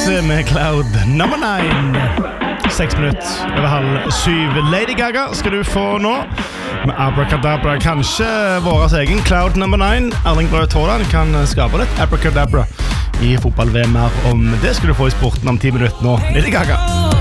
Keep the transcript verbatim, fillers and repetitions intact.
P tre med Cloud number nine. Seks minutter over halv syv. Lady Gaga skal du få nå med Abracadabra. Kanskje våres egen Cloud number nine Erling Braut Haaland kan skape litt Abracadabra i fotball-V M. Mer om det skal du få i sporten om ti minutter nå. Lady Gaga.